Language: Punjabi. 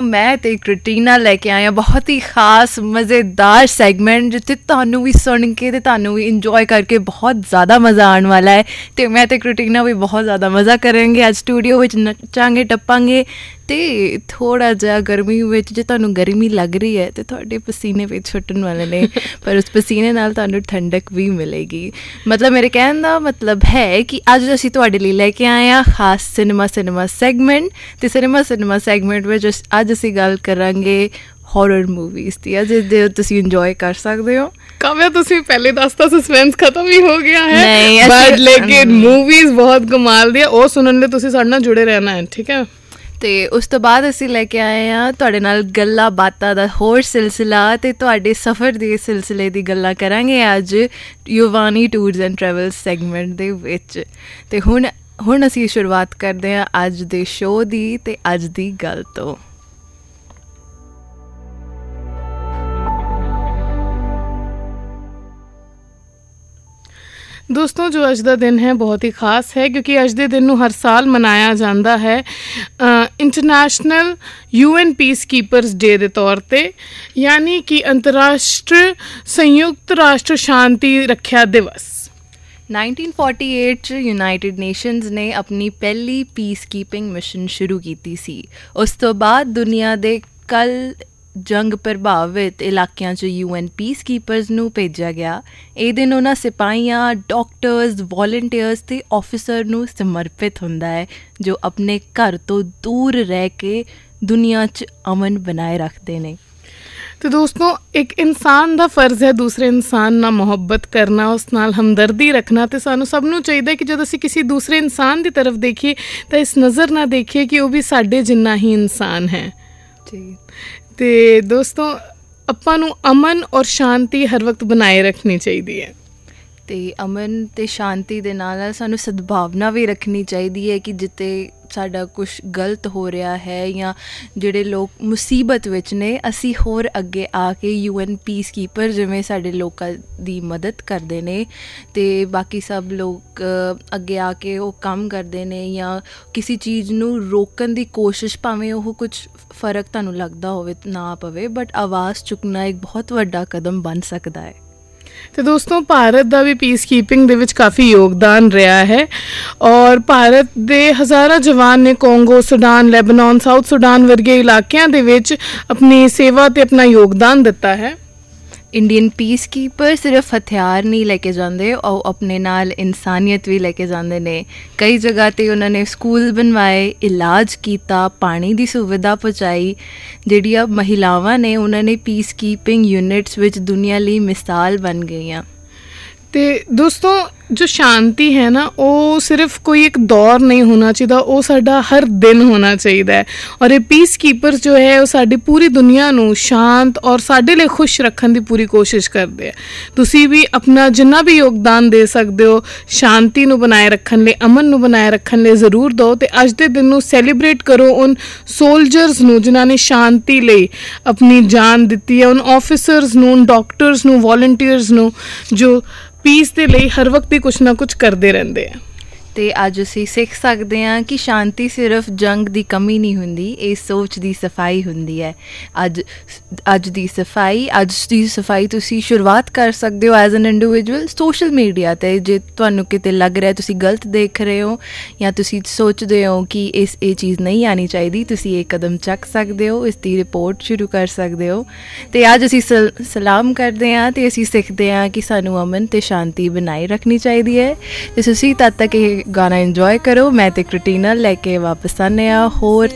ਮੈਂ ਤੇ ਕ੍ਰਿਟੀਨਾ ਲੈ ਕੇ ਆਏ ਹਾਂ ਬਹੁਤ ਹੀ ਖਾਸ ਮਜ਼ੇਦਾਰ ਸੈਗਮੈਂਟ ਜਿੱਥੇ ਤੁਹਾਨੂੰ ਵੀ ਸੁਣ ਕੇ ਤੇ ਤੁਹਾਨੂੰ ਵੀ ਇੰਜੋਏ ਕਰਕੇ ਬਹੁਤ ਜ਼ਿਆਦਾ ਮਜ਼ਾ ਆਉਣ ਵਾਲਾ ਹੈ। ਅਤੇ ਮੈਂ ਤੇ ਕ੍ਰਿਟੀਨਾ ਵੀ ਬਹੁਤ ਜ਼ਿਆਦਾ ਮਜ਼ਾ ਕਰਾਂਗੇ। ਅੱਜ ਸਟੂਡੀਓ ਵਿੱਚ ਨੱਚਾਂਗੇ ਟੱਪਾਂਗੇ ਅਤੇ ਥੋੜ੍ਹਾ ਜਿਹਾ ਗਰਮੀ ਵਿੱਚ ਜੇ ਤੁਹਾਨੂੰ ਗਰਮੀ ਲੱਗ ਰਹੀ ਹੈ ਤਾਂ ਤੁਹਾਡੇ ਪਸੀਨੇ ਵੀ ਛੁੱਟਣ ਵਾਲੇ ਨੇ, ਪਰ ਉਸ ਪਸੀਨੇ ਨਾਲ ਤੁਹਾਨੂੰ ਠੰਡਕ ਵੀ ਮਿਲੇਗੀ। ਮਤਲਬ ਮੇਰੇ ਕਹਿਣ ਦਾ ਮਤਲਬ ਹੈ ਕਿ ਅੱਜ ਅਸੀਂ ਤੁਹਾਡੇ ਲਈ ਲੈ ਕੇ ਆਏ ਹਾਂ ਖਾਸ ਸਿਨੇਮਾ ਸੈਗਮੈਂਟ। ਅਤੇ ਸਿਨੇਮਾ ਸੈਗਮੈਂਟ ਵਿੱਚ ਅੱਜ ਅਸੀਂ ਗੱਲ ਕਰਾਂਗੇ ਹੌਰਰ ਮੂਵੀਜ਼ ਦੀ, ਜਿਹਦੇ ਤੁਸੀਂ ਇੰਜੋਏ ਕਰ ਸਕਦੇ ਹੋ। ਕਾਵਿਆ ਤੁਸੀਂ ਪਹਿਲੇ ਦੱਸਤਾ ਸਸਪੈਂਸ ਖਤਮ ਹੀ ਹੋ ਗਿਆ ਹੈ। ਨਹੀਂ, ਬਟ ਲੇਕਿਨ ਮੂਵੀਜ਼ ਬਹੁਤ ਕਮਾਲ ਦੀ ਹੈ, ਉਹ ਸੁਣਨ ਲਈ ਤੁਸੀਂ ਸਾਡੇ ਨਾਲ ਜੁੜੇ ਰਹਿਣਾ ਹੈ, ਠੀਕ ਹੈ। ਅਤੇ ਉਸ ਤੋਂ ਬਾਅਦ ਅਸੀਂ ਲੈ ਕੇ ਆਏ ਹਾਂ ਤੁਹਾਡੇ ਨਾਲ ਗੱਲਾਂ ਬਾਤਾਂ ਦਾ ਹੋਰ ਸਿਲਸਿਲਾ, ਅਤੇ ਤੁਹਾਡੇ ਸਫ਼ਰ ਦੇ ਸਿਲਸਿਲੇ ਦੀ ਗੱਲਾਂ ਕਰਾਂਗੇ ਅੱਜ ਯੂਵਾਨੀ ਟੂਰਸ ਐਂਡ ਟਰੈਵਲ ਸੈਗਮੈਂਟ ਦੇ ਵਿੱਚ। ਅਤੇ ਹੁਣ ਅਸੀਂ ਸ਼ੁਰੂਆਤ ਕਰਦੇ ਹਾਂ ਅੱਜ ਦੇ ਸ਼ੋਅ ਦੀ ਅਤੇ ਅੱਜ ਦੀ ਗੱਲ ਤੋਂ। ਦੋਸਤੋ, ਜੋ ਅੱਜ ਦਾ ਦਿਨ ਹੈ ਬਹੁਤ ਹੀ ਖਾਸ ਹੈ ਕਿਉਂਕਿ ਅੱਜ ਦੇ ਦਿਨ ਨੂੰ ਹਰ ਸਾਲ ਮਨਾਇਆ ਜਾਂਦਾ ਹੈ ਇੰਟਰਨੈਸ਼ਨਲ UN ਪੀਸ ਕੀਪਰਸ ਡੇ ਦੇ ਤੌਰ 'ਤੇ, ਯਾਨੀ ਕਿ ਅੰਤਰਰਾਸ਼ਟਰੀ ਸੰਯੁਕਤ ਰਾਸ਼ਟਰ ਸ਼ਾਂਤੀ ਰੱਖਿਆ ਦਿਵਸ। 1948 'ਚ ਯੂਨਾਈਟਿਡ ਨੇਸ਼ਨਸ ਨੇ ਆਪਣੀ ਪਹਿਲੀ ਪੀਸ ਕੀਪਿੰਗ ਮਿਸ਼ਨ ਸ਼ੁਰੂ ਕੀਤੀ ਸੀ। ਉਸ ਤੋਂ ਬਾਅਦ ਦੁਨੀਆ ਦੇ ਜੰਗ ਪ੍ਰਭਾਵਿਤ ਇਲਾਕਿਆਂ 'ਚ UN ਪੀਸ ਕੀਪਰਸ ਨੂੰ ਭੇਜਿਆ ਗਿਆ। ਇਹ ਦਿਨ ਉਹਨਾਂ ਸਿਪਾਹੀਆਂ, ਡਾਕਟਰਸ, ਵੋਲੰਟੀਅਰਸ ਅਤੇ ਆਫਿਸਰ ਨੂੰ ਸਮਰਪਿਤ ਹੁੰਦਾ ਹੈ ਜੋ ਆਪਣੇ ਘਰ ਤੋਂ ਦੂਰ ਰਹਿ ਕੇ ਦੁਨੀਆ 'ਚ ਅਮਨ ਬਣਾਏ ਰੱਖਦੇ ਨੇ। ਅਤੇ ਦੋਸਤੋ, ਇੱਕ ਇਨਸਾਨ ਦਾ ਫਰਜ਼ ਹੈ ਦੂਸਰੇ ਇਨਸਾਨ ਨਾਲ ਮੁਹੱਬਤ ਕਰਨਾ, ਉਸ ਨਾਲ ਹਮਦਰਦੀ ਰੱਖਣਾ। ਅਤੇ ਸਾਨੂੰ ਸਭ ਨੂੰ ਚਾਹੀਦਾ ਕਿ ਜਦੋਂ ਅਸੀਂ ਕਿਸੇ ਦੂਸਰੇ ਇਨਸਾਨ ਦੀ ਤਰਫ ਦੇਖੀਏ ਤਾਂ ਇਸ ਨਜ਼ਰ ਨਾਲ ਦੇਖੀਏ ਕਿ ਉਹ ਵੀ ਸਾਡੇ ਜਿੰਨਾ ਹੀ ਇਨਸਾਨ ਹੈ ਜੀ। ਅਤੇ ਦੋਸਤੋ, ਆਪਾਂ ਨੂੰ ਅਮਨ ਔਰ ਸ਼ਾਂਤੀ ਹਰ ਵਕਤ ਬਣਾਏ ਰੱਖਣੀ ਚਾਹੀਦੀ ਹੈ। ਅਤੇ ਅਮਨ ਅਤੇ ਸ਼ਾਂਤੀ ਦੇ ਨਾਲ ਨਾਲ ਸਾਨੂੰ ਸਦਭਾਵਨਾ ਵੀ ਰੱਖਣੀ ਚਾਹੀਦੀ ਹੈ ਕਿ ਜਿੱਥੇ ਸਾਡਾ ਕੁਛ ਗਲਤ ਹੋ ਰਿਹਾ ਹੈ ਜਾਂ ਜਿਹੜੇ ਲੋਕ ਮੁਸੀਬਤ ਵਿੱਚ ਨੇ, ਅਸੀਂ ਹੋਰ ਅੱਗੇ ਆ ਕੇ UN ਪੀਸ ਕੀਪਰ ਜਿਵੇਂ ਸਾਡੇ ਲੋਕਾਂ ਦੀ ਮਦਦ ਕਰਦੇ ਨੇ ਅਤੇ ਬਾਕੀ ਸਭ ਲੋਕ ਅੱਗੇ ਆ ਕੇ ਉਹ ਕੰਮ ਕਰਦੇ ਨੇ ਜਾਂ ਕਿਸੇ ਚੀਜ਼ ਨੂੰ ਰੋਕਣ ਦੀ ਕੋਸ਼ਿਸ਼, ਭਾਵੇਂ ਉਹ ਕੁਛ ਫਰਕ ਤੁਹਾਨੂੰ ਲੱਗਦਾ ਹੋਵੇ ਨਾ ਪਵੇ, ਬਟ ਆਵਾਜ਼ ਚੁੱਕਣਾ ਇੱਕ ਬਹੁਤ ਵੱਡਾ ਕਦਮ ਬਣ ਸਕਦਾ ਹੈ। ਅਤੇ ਦੋਸਤੋ, ਭਾਰਤ ਦਾ ਵੀ ਪੀਸ ਕੀਪਿੰਗ ਦੇ ਵਿੱਚ ਕਾਫੀ ਯੋਗਦਾਨ ਰਿਹਾ ਹੈ ਔਰ ਭਾਰਤ ਦੇ ਹਜ਼ਾਰਾਂ ਜਵਾਨ ਨੇ Congo, Sudan, Lebanon, south Sudan ਵਰਗੇ ਇਲਾਕਿਆਂ ਦੇ ਵਿੱਚ ਆਪਣੀ ਸੇਵਾ ਅਤੇ ਆਪਣਾ ਯੋਗਦਾਨ ਦਿੱਤਾ ਹੈ। ਇੰਡੀਅਨ ਪੀਸ ਕੀਪਰ ਸਿਰਫ ਹਥਿਆਰ ਨਹੀਂ ਲੈ ਕੇ ਜਾਂਦੇ, ਉਹ ਆਪਣੇ ਨਾਲ ਇਨਸਾਨੀਅਤ ਵੀ ਲੈ ਕੇ ਜਾਂਦੇ ਨੇ। ਕਈ ਜਗ੍ਹਾ 'ਤੇ ਉਹਨਾਂ ਨੇ ਸਕੂਲ ਬਣਵਾਏ, ਇਲਾਜ ਕੀਤਾ, ਪਾਣੀ ਦੀ ਸੁਵਿਧਾ ਪਹੁੰਚਾਈ। ਜਿਹੜੀਆਂ ਮਹਿਲਾਵਾਂ ਨੇ ਉਹਨਾਂ ਨੇ ਪੀਸ ਕੀਪਿੰਗ ਯੂਨਿਟਸ ਵਿੱਚ ਦੁਨੀਆ ਲਈ ਮਿਸਾਲ ਬਣ ਗਈਆਂ। ਅਤੇ ਦੋਸਤੋ, ਜੋ ਸ਼ਾਂਤੀ ਹੈ ਨਾ, ਉਹ ਸਿਰਫ ਕੋਈ ਇੱਕ ਦੌਰ ਨਹੀਂ ਹੋਣਾ ਚਾਹੀਦਾ, ਉਹ ਸਾਡਾ ਹਰ ਦਿਨ ਹੋਣਾ ਚਾਹੀਦਾ ਹੈ। ਔਰ ਇਹ ਪੀਸ ਕੀਪਰਸ ਜੋ ਹੈ ਉਹ ਸਾਡੀ ਪੂਰੀ ਦੁਨੀਆ ਨੂੰ ਸ਼ਾਂਤ ਔਰ ਸਾਡੇ ਲਈ ਖੁਸ਼ ਰੱਖਣ ਦੀ ਪੂਰੀ ਕੋਸ਼ਿਸ਼ ਕਰਦੇ ਆ। ਤੁਸੀਂ ਵੀ ਆਪਣਾ ਜਿੰਨਾ ਵੀ ਯੋਗਦਾਨ ਦੇ ਸਕਦੇ ਹੋ ਸ਼ਾਂਤੀ ਨੂੰ ਬਣਾਏ ਰੱਖਣ ਲਈ, ਅਮਨ ਨੂੰ ਬਣਾਏ ਰੱਖਣ ਲਈ ਜ਼ਰੂਰ ਦਿਓ। ਅਤੇ ਅੱਜ ਦੇ ਦਿਨ ਨੂੰ ਸੈਲੀਬ੍ਰੇਟ ਕਰੋ ਉਨ ਸੋਲਜਰਸ ਨੂੰ ਜਿਨ੍ਹਾਂ ਨੇ ਸ਼ਾਂਤੀ ਲਈ ਆਪਣੀ ਜਾਨ ਦਿੱਤੀ ਹੈ, ਉਨ ਆਫਿਸਰਸ ਨੂੰ, ਉਨ ਡਾਕਟਰਸ ਨੂੰ, ਵੋਲੰਟੀਅਰਸ ਨੂੰ ਜੋ ਪੀਸ ਦੇ ਲਈ ਹਰ ਵਕਤ ਹੀ ਕੁਛ ਨਾ ਕੁਛ ਕਰਦੇ ਰਹਿੰਦੇ ਆ। ਅਤੇ ਅੱਜ ਅਸੀਂ ਸਿੱਖ ਸਕਦੇ ਹਾਂ ਕਿ ਸ਼ਾਂਤੀ ਸਿਰਫ ਜੰਗ ਦੀ ਕਮੀ ਨਹੀਂ ਹੁੰਦੀ, ਇਹ ਸੋਚ ਦੀ ਸਫਾਈ ਹੁੰਦੀ ਹੈ। ਅੱਜ ਦੀ ਸਫਾਈ ਤੁਸੀਂ ਸ਼ੁਰੂਆਤ ਕਰ ਸਕਦੇ ਹੋ as an individual social media 'ਤੇ। ਜੇ ਤੁਹਾਨੂੰ ਕਿਤੇ ਲੱਗ ਰਿਹਾ ਤੁਸੀਂ ਗਲਤ ਦੇਖ ਰਹੇ ਹੋ ਜਾਂ ਤੁਸੀਂ ਸੋਚਦੇ ਹੋ ਕਿ ਇਹ ਚੀਜ਼ ਨਹੀਂ ਆਉਣੀ ਚਾਹੀਦੀ, ਤੁਸੀਂ ਇਹ ਕਦਮ ਚੱਕ ਸਕਦੇ ਹੋ, ਇਸ ਦੀ ਰਿਪੋਰਟ ਸ਼ੁਰੂ ਕਰ ਸਕਦੇ ਹੋ। ਅਤੇ ਅੱਜ ਅਸੀਂ ਸਲਾਮ ਕਰਦੇ ਹਾਂ ਅਤੇ ਅਸੀਂ ਸਿੱਖਦੇ ਹਾਂ ਕਿ ਸਾਨੂੰ ਅਮਨ ਅਤੇ ਸ਼ਾਂਤੀ ਬਣਾਈ ਰੱਖਣੀ ਚਾਹੀਦੀ ਹੈ। ਅਤੇ ਤੁਸੀਂ ਤਦ ਤੱਕ ਇਹ ਗਾਣਾ ਇੰਜੋਏ ਕਰੋ। ਮੈਂ ਤੇ ਕ੍ਰਿਟੀਨਾ ਲੈ ਕੇ ਵਾਪਸ ਆਉਂਦੇ ਹਾਂ ਹੋਰ